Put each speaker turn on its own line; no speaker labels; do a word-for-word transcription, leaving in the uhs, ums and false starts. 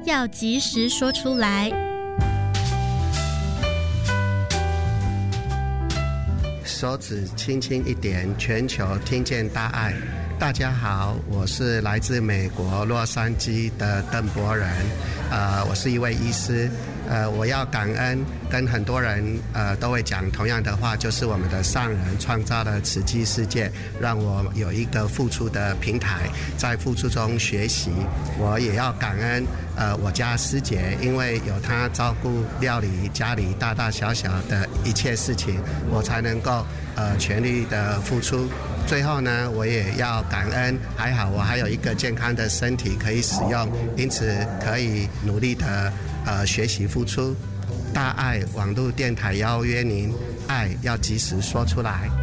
要及时说出来。
手指轻轻一点，全球听见大爱。大家好，我是来自美国洛杉矶的邓博仁，呃，我是一位医师，呃，我要感恩，跟很多人呃都会讲同样的话，就是我们的上人创造了慈济世界，让我有一个付出的平台，在付出中学习。我也要感恩呃我家师姐，因为有她照顾料理家里大大小小的一切事情，我才能够呃全力的付出。最后呢，我也要感恩，还好我还有一个健康的身体可以使用，因此可以努力的呃学习付出。大爱网络电台邀约您，爱要及时说出来。